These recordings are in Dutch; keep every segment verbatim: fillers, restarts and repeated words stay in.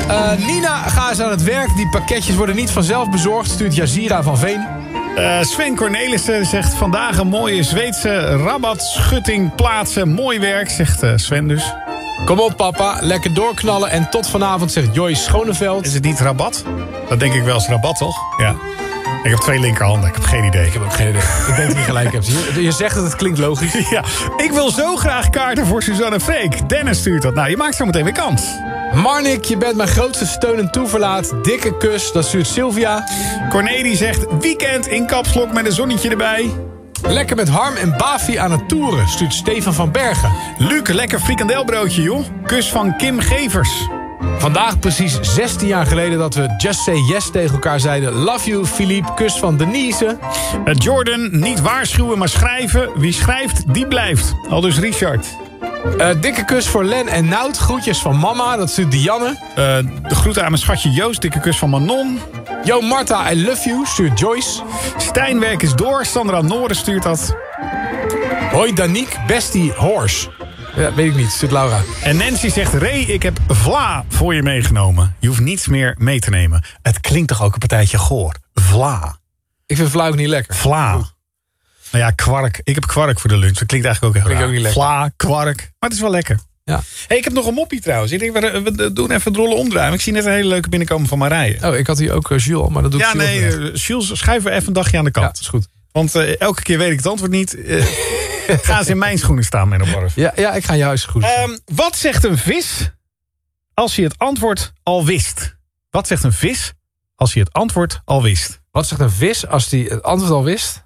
Uh, Nina, ga eens aan het werk. Die pakketjes worden niet vanzelf bezorgd, stuurt Jazira van Veen. Uh, Sven Cornelissen zegt vandaag een mooie Zweedse rabatschutting plaatsen. Mooi werk, zegt uh, Sven dus. Kom op papa, lekker doorknallen en tot vanavond, zegt Joyce Schoneveld. Is het niet rabat? Dat denk ik wel eens rabat, toch? Ja. Ik heb twee linkerhanden, ik heb geen idee. Ik heb ook geen idee. Ik denk dat je gelijk hebt. Je, je zegt dat het klinkt logisch. Ja, ik wil zo graag kaarten voor Suzanne Freek. Dennis stuurt dat. Nou, je maakt zo meteen weer kans. Marnik, je bent mijn grootste steun en toeverlaat. Dikke kus, dat stuurt Sylvia. Cornelie zegt weekend in kapslok met een zonnetje erbij. Lekker met Harm en Bafi aan het toeren, stuurt Stefan van Bergen. Luc, lekker frikandelbroodje, joh. Kus van Kim Gevers. Vandaag precies zestien jaar geleden dat we Just Say Yes tegen elkaar zeiden. Love you, Philippe. Kus van Denise. Uh, Jordan, niet waarschuwen, maar schrijven. Wie schrijft, die blijft. Al dus Richard. Uh, dikke kus voor Len en Nout. Groetjes van mama, dat stuurt Dianne. Uh, de groeten aan mijn schatje Joost. Dikke kus van Manon. Yo Marta, I love you, stuurt Joyce. Stijnwerk is door. Sandra Noorden stuurt dat. Hoi Danique, bestie horse. Ja, weet ik niet, stuurt Laura. En Nancy zegt, Ray, ik heb vla voor je meegenomen. Je hoeft niets meer mee te nemen. Het klinkt toch ook een partijtje goor. Vla. Ik vind vla ook niet lekker. Vla. Nou ja, kwark. Ik heb kwark voor de lunch. Dat klinkt eigenlijk ook heel raar. Ook niet lekker. Vla, kwark. Maar het is wel lekker. Ja. Hey, ik heb nog een moppie trouwens. Ik denk, we, we doen even het rollen omdraaien. Ik zie net een hele leuke binnenkomen van Marije. Oh, ik had hier ook uh, Jules, maar dat doet Ja, Jules nee, uh, Jules, schuiven we even een dagje aan de kant. Ja, dat is goed. Want uh, elke keer weet ik het antwoord niet. Uh, gaan ze in mijn schoenen staan, Menno Barf. Ja, ja, ik ga in je huis goed. Um, wat zegt een vis als hij het antwoord al wist? Wat zegt een vis als hij het antwoord al wist? Wat zegt een vis als hij het antwoord al wist?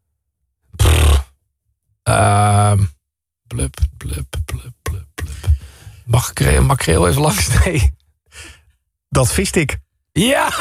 Uh, blub, blub, blub, blub, blub. Mag ik makreel even langs? Nee. Dat vist ik. Ja!